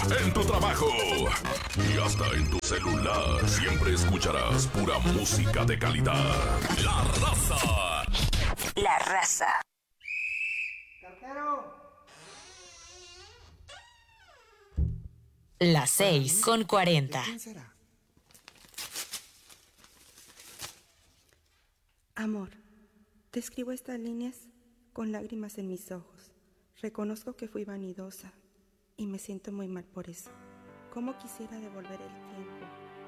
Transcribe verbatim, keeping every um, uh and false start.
en tu trabajo y hasta en tu celular. Siempre escucharás pura música de calidad. La Raza. La Raza. Las seis con cuarenta. ¿Quién será? Amor, te escribo estas líneas con lágrimas en mis ojos. Reconozco que fui vanidosa y me siento muy mal por eso. ¿Cómo quisiera devolver el tiempo